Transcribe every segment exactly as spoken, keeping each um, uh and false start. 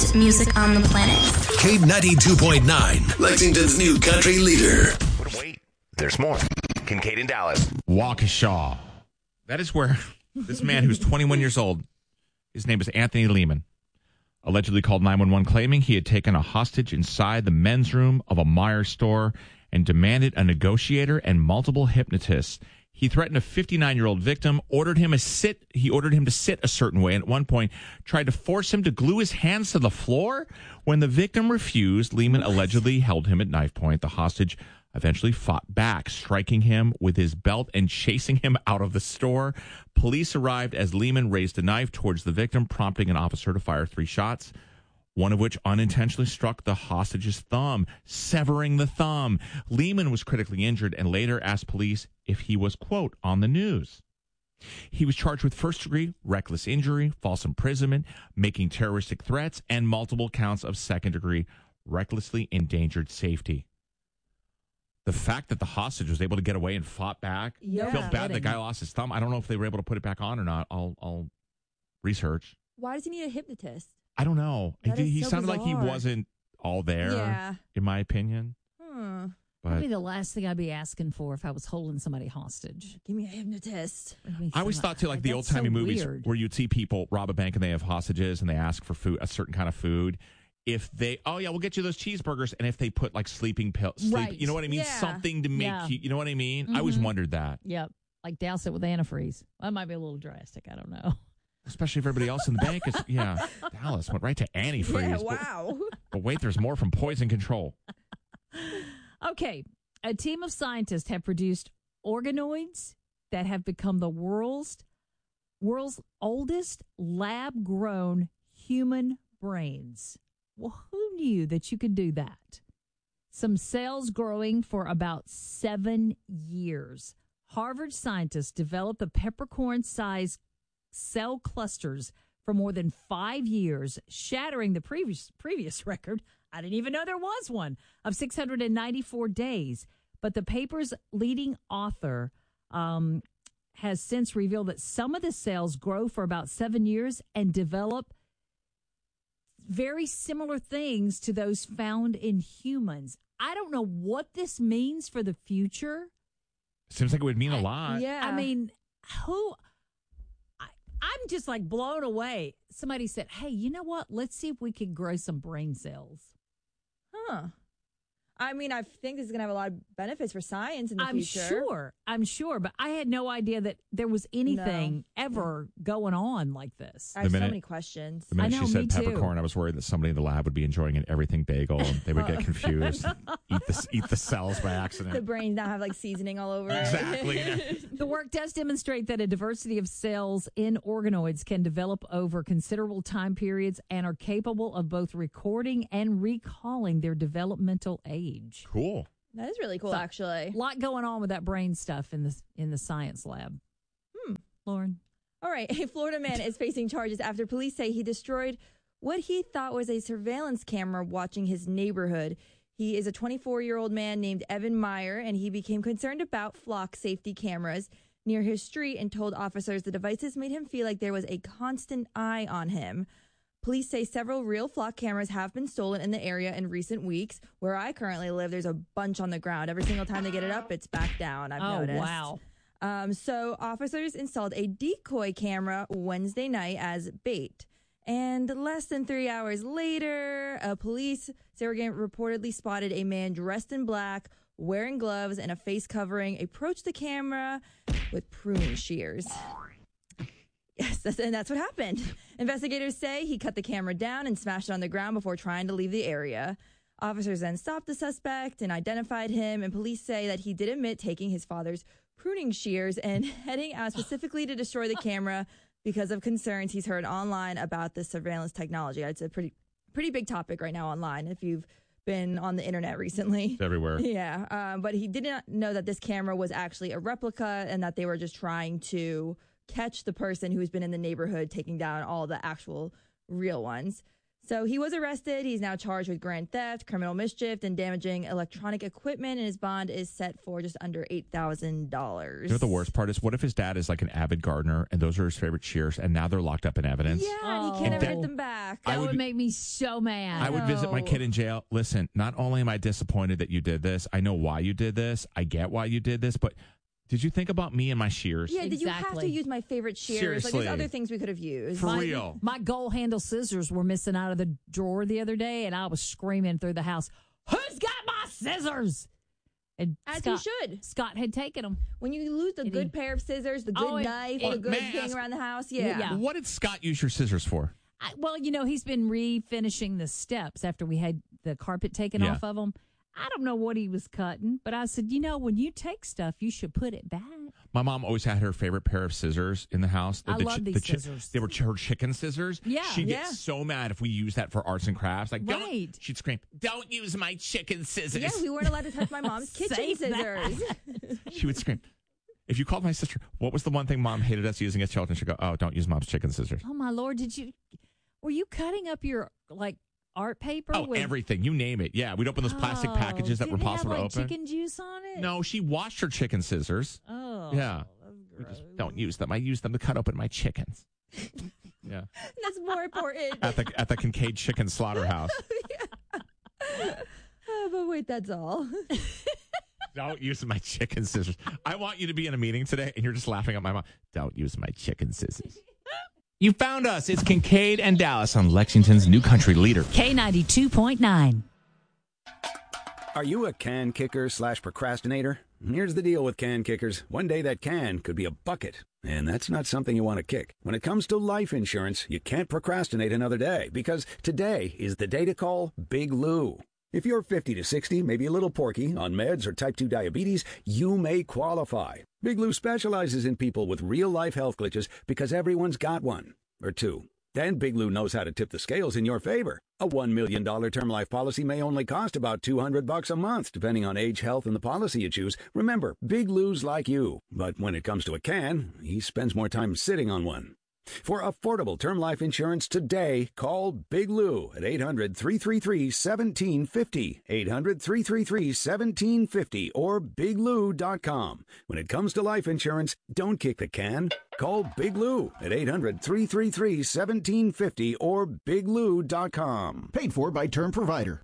best music on the planet. K ninety-two point nine, Lexington's new country leader. Wait, there's more. Kincaid in Dallas. Waukesha. That is where this man who's twenty-one years old, his name is Anthony Lehman, allegedly called nine one one claiming he had taken a hostage inside the men's room of a Meijer store and demanded a negotiator and multiple hypnotists. He threatened a fifty-nine-year-old victim, ordered him to sit. He ordered him to sit a certain way, and at one point tried to force him to glue his hands to the floor. When the victim refused, Lehman allegedly held him at knife point. The hostage eventually fought back, striking him with his belt and chasing him out of the store. Police arrived as Lehman raised a knife towards the victim, prompting an officer to fire three shots, one of which unintentionally struck the hostage's thumb, severing the thumb. Lehman was critically injured and later asked police if he was, quote, on the news. He was charged with first-degree reckless injury, false imprisonment, making terroristic threats, and multiple counts of second-degree recklessly endangered safety. The fact that the hostage was able to get away and fought back, Yeah. I feel bad the guy lost his thumb. I don't know if they were able to put it back on or not. I'll, I'll research. Why does he need a hypnotist? I don't know. That He, is he so sounded like he bizarre. wasn't all there, Yeah. in my opinion. Hmm. But That'd be the last thing I'd be asking for if I was holding somebody hostage. Give me a hypnotist. I always thought, too, like the That's old-timey so movies weird. where you'd see people rob a bank and they have hostages and they ask for food, a certain kind of food. If they, oh, yeah, we'll get you those cheeseburgers. And if they put, like, sleeping pills, sleep, Right. you know what I mean? Yeah. Something to make Yeah. you, you know what I mean? I always Mhm. wondered that. Yep. Like douse it with antifreeze. That might be a little drastic. I don't know. Especially if everybody else in the bank is, yeah. Dallas went right to antifreeze. Yeah, But- wow. But wait, there's more from poison control. Okay. A team of scientists have produced organoids that have become the world's world's oldest lab-grown human brains. Well, who knew that you could do that? Some cells growing for about seven years. Harvard scientists developed the peppercorn-sized cell clusters for more than five years, shattering the previous previous record. I didn't even know there was one of six hundred ninety-four days. But the paper's leading author um, has since revealed that some of the cells grow for about seven years and develop very similar things to those found in humans. I don't know what this means for the future. Seems like it would mean a lot. Yeah. I mean, who? I, I'm just like blown away. Somebody said, hey, you know what? Let's see if we can grow some brain cells. Huh. I mean, I think this is going to have a lot of benefits for science in the I'm future. sure. I'm sure. But I had no idea that there was anything No. ever going on like this. I have The so minute- many questions. The minute I know, she said me too. peppercorn, I was worried that somebody in the lab would be enjoying an everything bagel and they would get confused, eat the eat the cells by The accident. brain now have like seasoning all over it. Exactly. The work does demonstrate that a diversity of cells in organoids can develop over considerable time periods and are capable of both recording and recalling their developmental age. Cool. That is really cool, So- actually. A lot going on with that brain stuff in the in the science lab. Hmm. Lauren. All right. A Florida man is facing charges after police say he destroyed what he thought was a surveillance camera watching his neighborhood. He is a twenty-four-year-old man named Evan Meyer, and he became concerned about flock safety cameras near his street and told officers the devices made him feel like there was a constant eye on him. Police say several real flock cameras have been stolen in the area in recent weeks. Where I currently live, there's a bunch on the ground. Every single time they get it up, it's back down, I've Oh, noticed. wow. Um, so officers installed a decoy camera Wednesday night as bait. And less than three hours later, a police surrogate reportedly spotted a man dressed in black, wearing gloves and a face covering, approached the camera with pruning shears. Yes, that's, and that's what happened. Investigators say he cut the camera down and smashed it on the ground before trying to leave the area. Officers then stopped the suspect and identified him, and police say that he did admit taking his father's pruning shears and heading out specifically to destroy the camera because of concerns he's heard online about the surveillance technology. It's a pretty pretty big topic right now online if you've been on the internet recently. It's everywhere. Yeah, um, but he did not know that this camera was actually a replica and that they were just trying to catch the person who's been in the neighborhood taking down all the actual real ones. So he was arrested. He's now charged with grand theft, criminal mischief, and damaging electronic equipment, and his bond is set for just under eight thousand dollars. You know what the worst part is? What if his dad is like an avid gardener, and those are his favorite shears, and now they're locked up in evidence? Yeah, and he Oh. can't ever And get that- them back. That I would, would- make me so mad. I would visit my No. kid in jail. Listen, not only am I disappointed that you did this, I know why you did this. I get why you did this, but did you think about me and my shears? Yeah, did you have to Exactly. use my favorite shears? Like, Seriously. there's other things we could have used. For my, real. My gold handle scissors were missing out of the drawer the other day, and I was screaming through the house, "Who's got my scissors?" And As Scott, you should. Scott had taken them. When you lose the Did good he- pair of scissors, the good Oh, it- knife, it- the good May I thing ask- around the house, yeah. Yeah. What did Scott use your scissors for? I, well, you know, he's been refinishing the steps after we had the carpet taken Yeah. off of them. I don't know what he was cutting, but I said, you know, when you take stuff, you should put it back. My mom always had her favorite pair of scissors in the house. I the, love chi- these the chi- scissors. They were ch- her chicken scissors. Yeah, She'd yeah. get so mad if we used that for arts and crafts. Like, don't, Right. she'd scream, "Don't use my chicken scissors." Yeah, we weren't allowed to touch my mom's kitchen Save that. scissors. She would scream. If you called my sister, what was the one thing Mom hated us using as children? She'd go, "Oh, don't use Mom's chicken scissors." Oh, my Lord, did you, were you cutting up your, like, art paper? Oh, with, everything. You name it. Yeah, we'd open those plastic Oh, packages that did were it have, possible like, to open. chicken juice on it? No, she washed her chicken scissors. Oh. Yeah. We just don't use them. I use them to cut open my chickens. Yeah. That's more important. At the at the Kincaid Chicken Slaughterhouse. Oh, but wait, that's all. Don't use my chicken scissors. I want you to be in a meeting today and you're just laughing at my mom. Don't use my chicken scissors. You found us. It's Kincaid and Dallas on Lexington's new country leader. K ninety-two point nine. Are you a can kicker slash procrastinator? Here's the deal with can kickers. One day that can could be a bucket, and that's not something you want to kick. When it comes to life insurance, you can't procrastinate another day, because today is the day to call Big Lou. If you're fifty to sixty, maybe a little porky, on meds or type two diabetes, you may qualify. Big Lou specializes in people with real-life health glitches because everyone's got one or two. And Big Lou knows how to tip the scales in your favor. A one million dollars term life policy may only cost about two hundred bucks a month, depending on age, health, and the policy you choose. Remember, Big Lou's like you. But when it comes to a can, he spends more time sitting on one. For affordable term life insurance today, call Big Lou at eight hundred, three three three, one seven five zero, eight hundred, three three three, one seven five zero, or big lou dot com. When it comes to life insurance, don't kick the can. Call Big Lou at eight hundred, three three three, one seven five zero or big lou dot com. Paid for by Term Provider.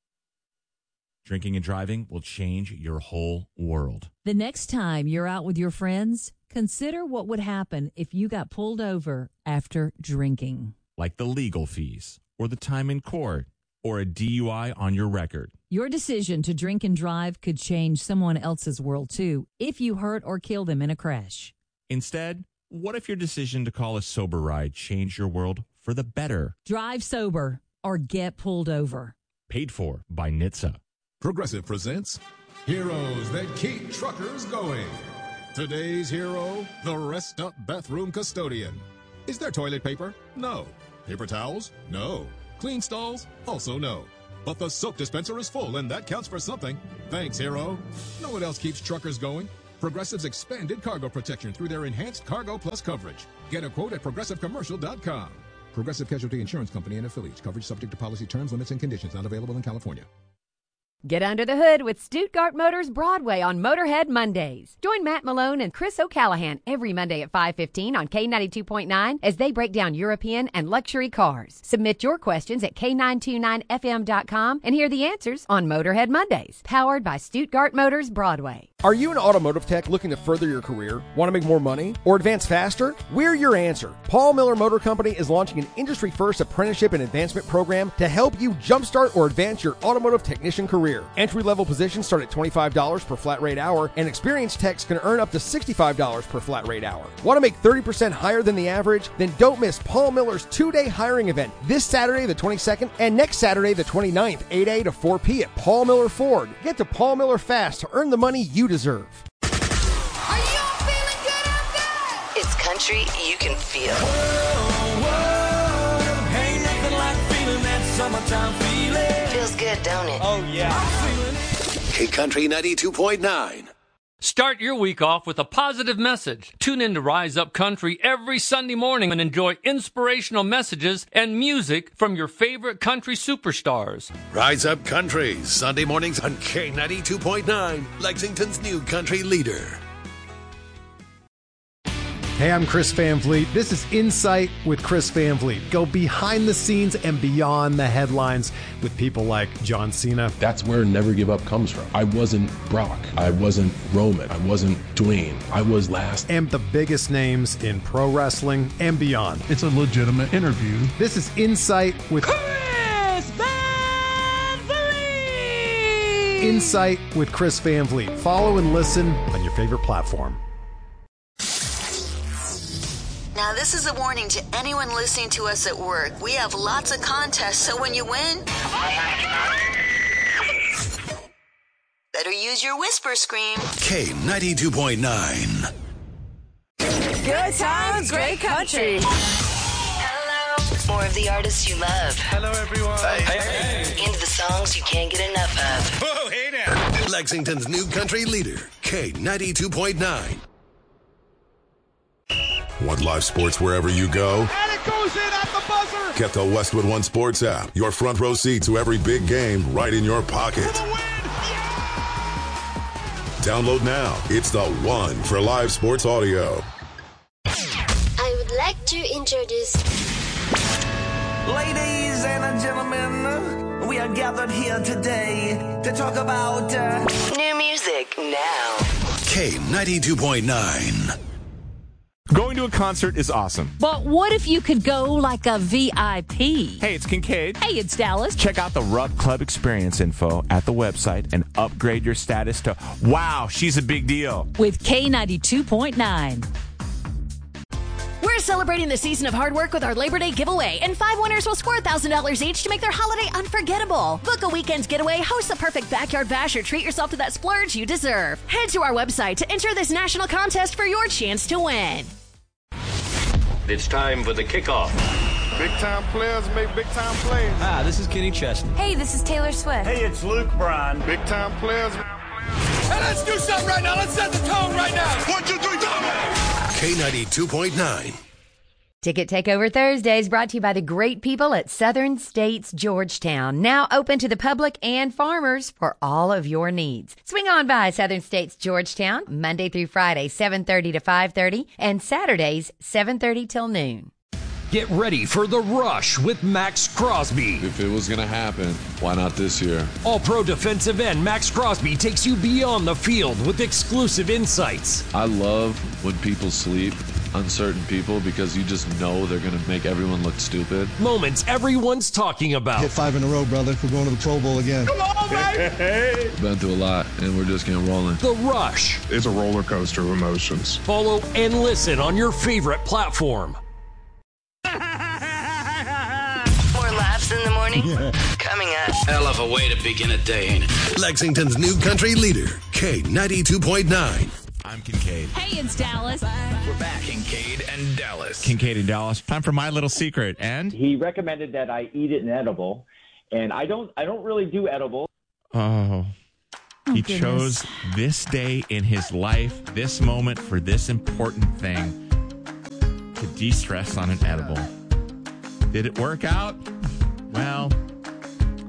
Drinking and driving will change your whole world. The next time you're out with your friends, consider what would happen if you got pulled over after drinking. Like the legal fees, or the time in court, or a D U I on your record. Your decision to drink and drive could change someone else's world, too, if you hurt or kill them in a crash. Instead, what if your decision to call a sober ride changed your world for the better? Drive sober or get pulled over. Paid for by N H T S A. Progressive presents Heroes That Keep Truckers Going. Today's hero, the Rest Up Bathroom Custodian. Is there toilet paper? No. Paper towels? No. Clean stalls? Also no. But the soap dispenser is full, and that counts for something. Thanks, hero. Know what else keeps truckers going? Progressive's expanded cargo protection through their enhanced Cargo Plus coverage. Get a quote at progressive commercial dot com. Progressive Casualty Insurance Company and affiliates. Coverage subject to policy terms, limits, and conditions. Not available in California. Get under the hood with Stuttgart Motors Broadway on Motorhead Mondays. Join Matt Malone and Chris O'Callahan every Monday at five fifteen on K ninety-two point nine as they break down European and luxury cars. Submit your questions at K nine two nine F M dot com and hear the answers on Motorhead Mondays. Powered by Stuttgart Motors Broadway. Are you an automotive tech looking to further your career? Want to make more money? Or advance faster? We're your answer. Paul Miller Motor Company is launching an industry-first apprenticeship and advancement program to help you jumpstart or advance your automotive technician career. Entry-level positions start at twenty-five dollars per flat rate hour, and experienced techs can earn up to sixty-five dollars per flat rate hour. Want to make thirty percent higher than the average? Then don't miss Paul Miller's two-day hiring event this Saturday the twenty-second and next Saturday the twenty-ninth, eight a to four p at Paul Miller Ford. Get to Paul Miller fast to earn the money you deserve. Are you all feeling good out there? It's country you can feel. Whoa, whoa, ain't nothing like feeling that summertime feeling. Feels good, don't it? Oh, yeah. I'm feeling it. K Country ninety-two point nine. Start your week off with a positive message. Tune in to Rise Up Country every Sunday morning and enjoy inspirational messages and music from your favorite country superstars. Rise Up Country, Sunday mornings on K ninety-two point nine, Lexington's new country leader. Hey, I'm Chris Van Vliet. This is Insight with Chris Van Vliet. Go behind the scenes and beyond the headlines with people like John Cena. That's where Never Give Up comes from. I wasn't Brock. I wasn't Roman. I wasn't Dwayne. I was last. And the biggest names in pro wrestling and beyond. It's a legitimate interview. This is Insight with Chris Van Vliet! Insight with Chris Van Vliet. Follow and listen on your favorite platform. Now, this is a warning to anyone listening to us at work. We have lots of contests, so when you win, better use your whisper scream. K ninety-two point nine. Good times, great country. Hello. More of the artists you love. Hello, everyone. Hey, hey. Into the songs you can't get enough of. Whoa, hey now. Lexington's new country leader, K ninety-two point nine. Want live sports wherever you go? And it goes in at the buzzer. Get the Westwood One Sports app. Your front row seat to every big game right in your pocket. For the win. Yeah. Download now. It's the one for live sports audio. I would like to introduce... Ladies and gentlemen, we are gathered here today to talk about... Uh... New music now. K ninety-two point nine. Going to a concert is awesome. But what if you could go like a V I P? Hey, it's Kincaid. Hey, it's Dallas. Check out the Rupp Club experience info at the website and upgrade your status to, wow, she's a big deal. With K ninety-two point nine. We're celebrating the season of hard work with our Labor Day giveaway, and five winners will score one thousand dollars each to make their holiday unforgettable. Book a weekend's getaway, host a perfect backyard bash, or treat yourself to that splurge you deserve. Head to our website to enter this national contest for your chance to win. It's time for the kickoff. Big time players make big time plays. Hi, this is Kenny Chesney. Hey, this is Taylor Swift. Hey, it's Luke Bryan. Big time players. Hey, let's do something right now. Let's set the tone right now. One, two, three, go! K ninety-two point nine. Ticket Takeover Thursdays brought to you by the great people at Southern States Georgetown. Now open to the public and farmers for all of your needs. Swing on by Southern States Georgetown, Monday through Friday, seven thirty to five thirty, and Saturdays, seven thirty till noon. Get ready for The Rush with Max Crosby. If it was going to happen, why not this year? All-pro defensive end Max Crosby takes you beyond the field with exclusive insights. I love when people sleep on certain people because you just know they're going to make everyone look stupid. Moments everyone's talking about. Hit five in a row, brother. We're going to the Pro Bowl again. Come on, baby! Been through a lot, and we're just getting rolling. The Rush. It's a roller coaster of emotions. Follow and listen on your favorite platform. More laughs in the morning? Coming up. Hell of a way to begin a day, ain't it? Lexington's new country leader, K ninety-two point nine. I'm Kincaid. Hey, it's Dallas. We're back, Kincaid and Dallas. Kincaid and Dallas. Time for my little secret. And he recommended that I eat it in edible, and I don't. I don't really do edible. Oh, he Oh, goodness. chose this day in his life, this moment for this important thing to de-stress on an edible. Did it work out? Well,